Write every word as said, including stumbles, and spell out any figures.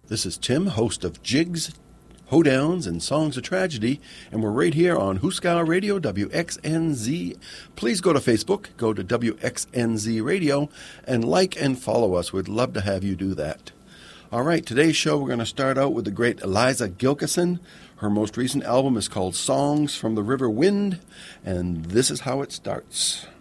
This is Tim, host of Jigs, Hoedowns, and Songs of Tragedy, and we're right here on Huskow Radio, W X N Z. Please go to Facebook, go to W X N Z Radio, and like and follow us. We'd love to have you do that. All right, today's show, we're going to start out with the great Eliza Gilkyson. Her most recent album is called Songs from the River Wind, and this is how it starts.